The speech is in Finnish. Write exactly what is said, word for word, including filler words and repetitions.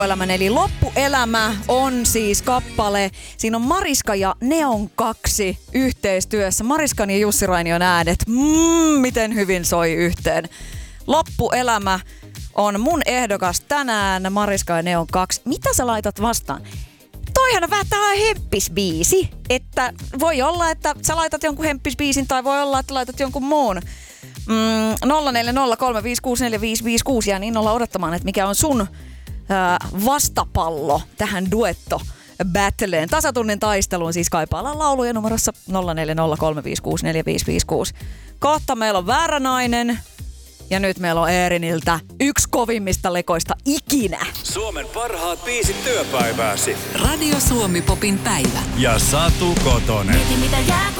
Loppuelämän eli Loppuelämä on siis kappale. Siinä on Mariska ja Neon kaksi yhteistyössä. Mariskan ja Jussi Rainion äänet. Mm, miten hyvin soi yhteen. Loppuelämä on mun ehdokas tänään. Mariska ja Neon kaksi. Mitä sä laitat vastaan? Toihan on vähän tähän hemppisbiisi. Että voi olla, että sä laitat jonkun hemppisbiisin tai voi olla, että laitat jonkun muun. Mm, nolla neljä nolla kolme viisi kuusi neljä viisi viisi kuusi ja niin olla odottamaan, että mikä on sun vastapallo tähän duetto battleen. Tasatunnin taisteluun siis kaipaillaan lauluja numerossa nolla neljä nolla kolme viisi kuusi neljä viisi viisi kuusi. Kohta meillä on Vääränainen ja nyt meillä on Eeriniltä yksi kovimmista lekoista ikinä. Suomen parhaat biisit työpäivääsi. Radio Suomi Popin päivä. Ja Satu Kotonen. Mieti mitä jää,